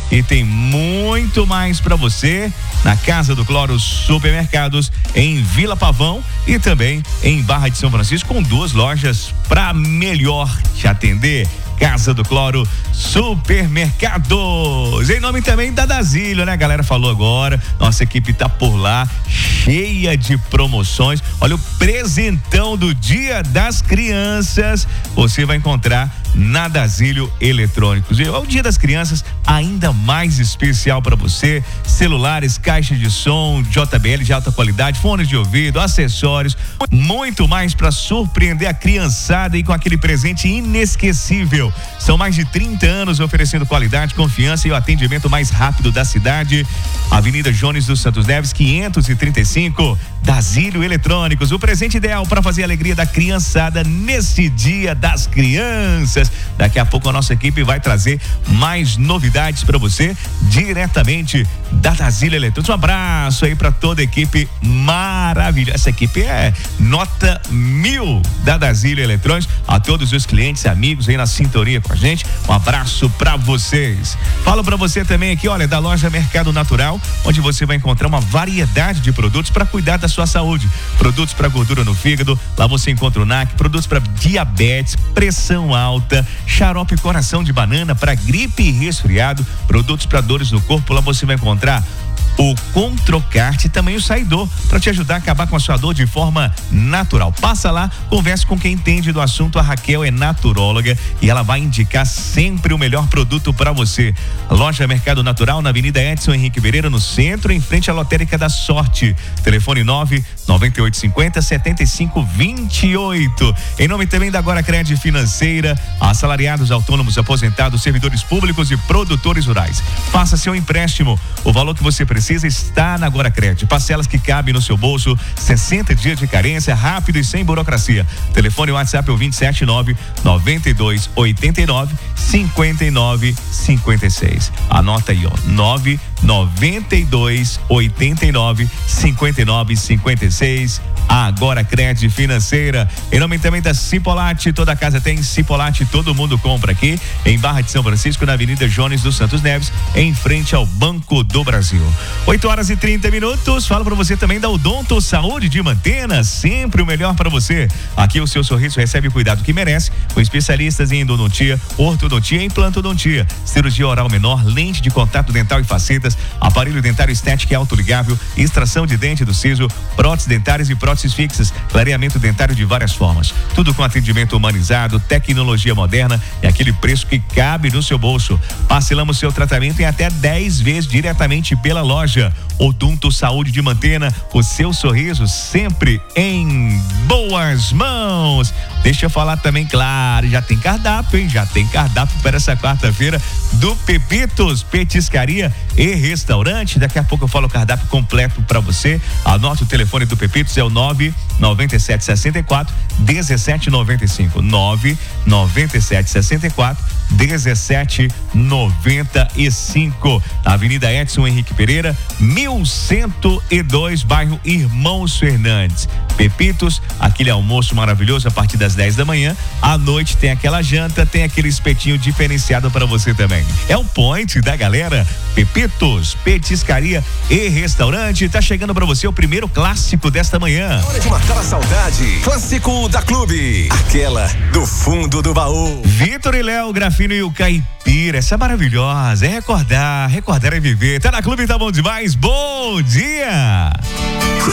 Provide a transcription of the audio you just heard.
e tem muito mais para você na Casa do Cloro Supermercados, em Vila Pavão e também em Barra de São Francisco, com 2 lojas para melhor te atender. Casa do Cloro Supermercados. Em nome também da Dasílio, né? A galera falou agora. Nossa equipe tá por lá, cheia de promoções. Olha o presentão do Dia das Crianças. Você vai encontrar na Dasílio Eletrônicos. E é o Dia das Crianças ainda mais especial para você. Celulares, caixa de som, JBL de alta qualidade, fones de ouvido, acessórios, muito mais para surpreender a criançada e com aquele presente inesquecível. São mais de 30 anos oferecendo qualidade, confiança e o atendimento mais rápido da cidade. Avenida Jones dos Santos Neves, 535, Dasílio Eletrônicos. O presente ideal para fazer a alegria da criançada nesse Dia das Crianças. Daqui a pouco a nossa equipe vai trazer mais novidades para você diretamente da Dasílio Eletrônicos. Um abraço aí para toda a equipe maravilhosa. Essa equipe é nota 1000 da Dasílio Eletrônicos. A todos os clientes e amigos aí na sintonia com a gente, um abraço para vocês. Falo para você também aqui, olha, da loja Mercado Natural, onde você vai encontrar uma variedade de produtos para cuidar da sua saúde. Produtos para gordura no fígado, lá você encontra o NAC, produtos para diabetes, pressão alta, xarope coração de banana para gripe e resfriado, produtos para dores no corpo, lá você vai encontrar o Controcart e também o Saidor, para te ajudar a acabar com a sua dor de forma natural. Passa lá, converse com quem entende do assunto. A Raquel é naturóloga e ela vai indicar sempre o melhor produto para você. Loja Mercado Natural na Avenida Edson Henrique Pereira, no centro, em frente à Lotérica da Sorte. Telefone 99850-7528. Em nome também da Agora Crédito Financeira, assalariados, autônomos, aposentados, servidores públicos e produtores rurais. Faça seu empréstimo. O valor que você precisa está na Agora Crédito. Parcelas que cabem no seu bolso, 60 dias de carência, rápido e sem burocracia. Telefone WhatsApp é o 279-9289-5956. Anota aí, ó, 99289-5956. Agora Crédito Financeira. Em nome também da Cipolate, toda casa tem Cipolate, todo mundo compra aqui em Barra de São Francisco, na Avenida Jones dos Santos Neves, em frente ao Banco do Brasil. 8h30. Falo para você também da Odonto Saúde de Mantena, sempre o melhor para você. Aqui o seu sorriso recebe o cuidado que merece, com especialistas em endodontia, ortodontia e implantodontia, cirurgia oral menor, lente de contato dental e facetas, aparelho dentário estético e autoligável, extração de dente do siso, próteses dentárias e próteses fixas, clareamento dentário de várias formas. Tudo com atendimento humanizado, tecnologia moderna e aquele preço que cabe no seu bolso. Parcelamos seu tratamento em até 10 vezes diretamente pela loja. Odonto Saúde de Mantena, o seu sorriso sempre em boas mãos. Deixa eu falar também, claro, já tem cardápio, hein? Já tem cardápio para essa quarta-feira do Pepitos Petiscaria e Restaurante. Daqui a pouco eu falo o cardápio completo para você. Anote o telefone do Pepitos, é o 99764-1795. 99764-1795. Avenida Edson Henrique Pereira, 1102, bairro Irmãos Fernandes. Pepitos, aquele almoço maravilhoso a partir das 10 da manhã. À noite tem aquela janta, tem aquele espetinho diferenciado para você também. É o point da galera. Pepitos Petiscaria e Restaurante. Tá chegando para você o primeiro clássico desta manhã. Hora de matar a saudade. Clássico da Clube. Aquela do fundo do baú. Vitor e Léo, Grafino e o Caipira. Essa é maravilhosa. É recordar é viver. Tá na Clube, tá bom demais. Bom dia!